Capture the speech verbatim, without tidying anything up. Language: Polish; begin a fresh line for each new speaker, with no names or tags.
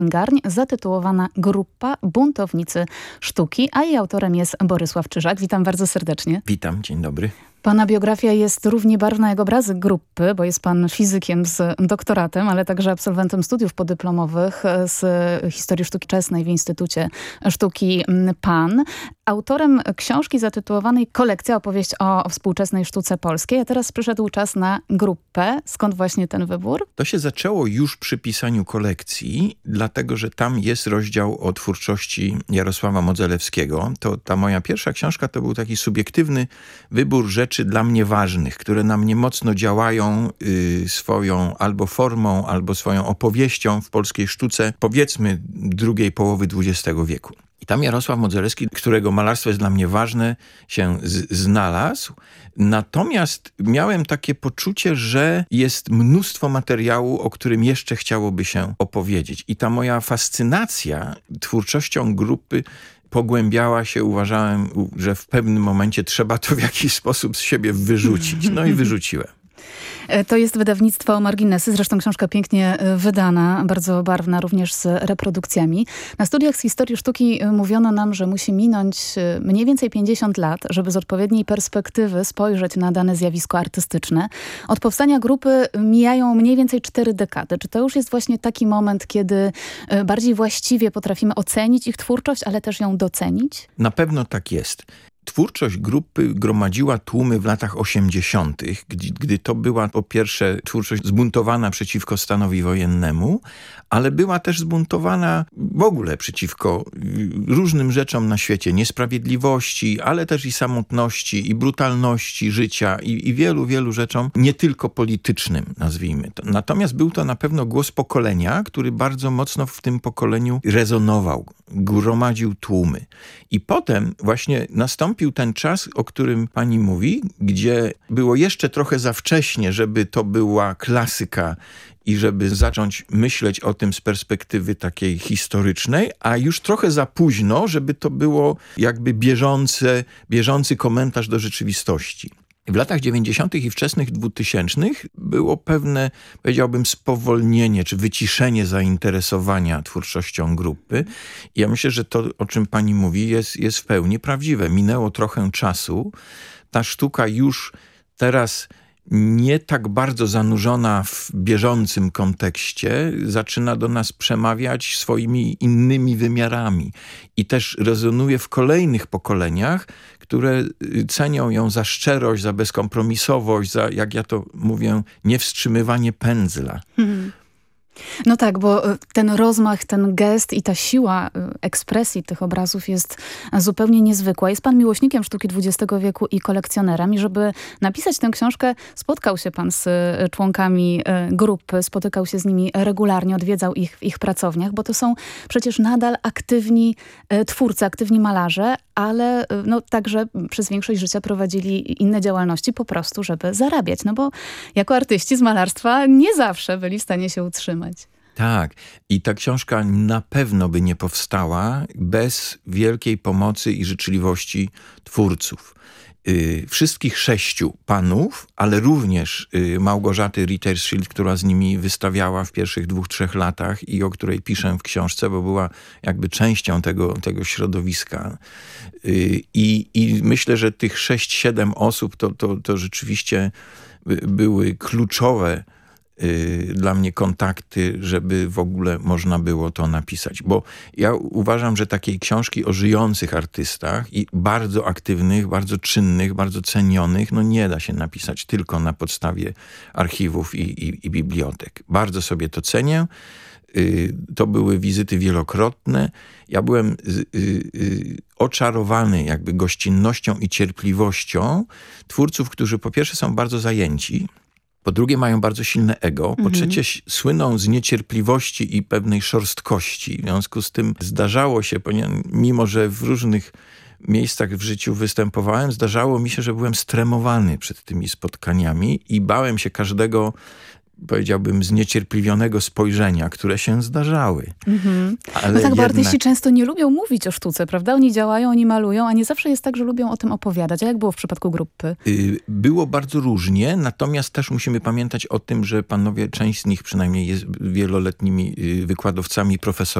Garń zatytułowana Grupa Buntownicy Sztuki, a jej autorem jest Borysław Czyżak. Witam bardzo serdecznie.
Witam, dzień dobry.
Pana biografia jest równie barwna jak obrazy grupy, bo jest pan fizykiem z doktoratem, ale także absolwentem studiów podyplomowych z historii sztuki wczesnej w Instytucie Sztuki PAN. Autorem książki zatytułowanej Kolekcja, opowieść o współczesnej sztuce polskiej. A teraz przyszedł czas na grupę. Skąd właśnie ten wybór?
To się zaczęło już przy pisaniu kolekcji, dlatego że tam jest rozdział o twórczości Jarosława Modzelewskiego. To ta moja pierwsza książka to był taki subiektywny wybór rzeczy dla mnie ważnych, które na mnie mocno działają yy, swoją albo formą, albo swoją opowieścią w polskiej sztuce, powiedzmy drugiej połowy dwudziestego wieku. I tam Jarosław Modzelewski, którego malarstwo jest dla mnie ważne, się z- znalazł. Natomiast miałem takie poczucie, że jest mnóstwo materiału, o którym jeszcze chciałoby się opowiedzieć. I ta moja fascynacja twórczością grupy pogłębiała się, uważałem, że w pewnym momencie trzeba to w jakiś sposób z siebie wyrzucić. No i wyrzuciłem.
To jest wydawnictwo Marginesy, zresztą książka pięknie wydana, bardzo barwna, również z reprodukcjami. Na studiach z historii sztuki mówiono nam, że musi minąć mniej więcej pięćdziesiąt lat, żeby z odpowiedniej perspektywy spojrzeć na dane zjawisko artystyczne. Od powstania grupy mijają mniej więcej cztery dekady. Czy to już jest właśnie taki moment, kiedy bardziej właściwie potrafimy ocenić ich twórczość, ale też ją docenić?
Na pewno tak jest. Twórczość grupy gromadziła tłumy w latach osiemdziesiątych, gdy, gdy to była po pierwsze twórczość zbuntowana przeciwko stanowi wojennemu, ale była też zbuntowana w ogóle przeciwko różnym rzeczom na świecie, niesprawiedliwości, ale też i samotności, i brutalności życia, i, i wielu, wielu rzeczom, nie tylko politycznym, nazwijmy to. Natomiast był to na pewno głos pokolenia, który bardzo mocno w tym pokoleniu rezonował, gromadził tłumy. I potem właśnie nastąpił ten czas, o którym pani mówi, gdzie było jeszcze trochę za wcześnie, żeby to była klasyka i żeby zacząć myśleć o tym z perspektywy takiej historycznej, a już trochę za późno, żeby to było jakby bieżące, bieżący komentarz do rzeczywistości. W latach dziewięćdziesiątych i wczesnych dwutysięcznych było pewne, powiedziałbym, spowolnienie czy wyciszenie zainteresowania twórczością grupy. I ja myślę, że to, o czym pani mówi, jest, jest w pełni prawdziwe. Minęło trochę czasu. Ta sztuka już teraz nie tak bardzo zanurzona w bieżącym kontekście, zaczyna do nas przemawiać swoimi innymi wymiarami. I też rezonuje w kolejnych pokoleniach, które cenią ją za szczerość, za bezkompromisowość, za, jak ja to mówię, niewstrzymywanie pędzla.
Hmm. No tak, bo ten rozmach, ten gest i ta siła ekspresji tych obrazów jest zupełnie niezwykła. Jest pan miłośnikiem sztuki dwudziestego wieku i kolekcjonerem i żeby napisać tę książkę, spotkał się pan z członkami grupy, spotykał się z nimi regularnie, odwiedzał ich w ich pracowniach, bo to są przecież nadal aktywni twórcy, aktywni malarze, ale no, także przez większość życia prowadzili inne działalności po prostu, żeby zarabiać. No bo jako artyści z malarstwa nie zawsze byli w stanie się utrzymać.
Tak. I ta książka na pewno by nie powstała bez wielkiej pomocy i życzliwości twórców. Yy, wszystkich sześciu panów, ale również yy, Małgorzaty Ritterschild, która z nimi wystawiała w pierwszych dwóch, trzech latach i o której piszę w książce, bo była jakby częścią tego, tego środowiska. Yy, i, I myślę, że tych sześć, siedem osób to, to, to rzeczywiście by, były kluczowe dla mnie kontakty, żeby w ogóle można było to napisać. Bo ja uważam, że takiej książki o żyjących artystach i bardzo aktywnych, bardzo czynnych, bardzo cenionych, no nie da się napisać tylko na podstawie archiwów i, i, i bibliotek. Bardzo sobie to cenię. To były wizyty wielokrotne. Ja byłem oczarowany jakby gościnnością i cierpliwością twórców, którzy po pierwsze są bardzo zajęci, po drugie mają bardzo silne ego, po trzecie słyną z niecierpliwości i pewnej szorstkości. W związku z tym zdarzało się, mimo że w różnych miejscach w życiu występowałem, zdarzało mi się, że byłem stremowany przed tymi spotkaniami i bałem się każdego powiedziałbym, zniecierpliwionego spojrzenia, które się zdarzały.
Mhm.
Ale
no tak, bo
jednak...
artyści często nie lubią mówić o sztuce, prawda? Oni działają, oni malują, a nie zawsze jest tak, że lubią o tym opowiadać. A jak było w przypadku grupy?
Było bardzo różnie, natomiast też musimy pamiętać o tym, że panowie, część z nich przynajmniej jest wieloletnimi wykładowcami, profesorami,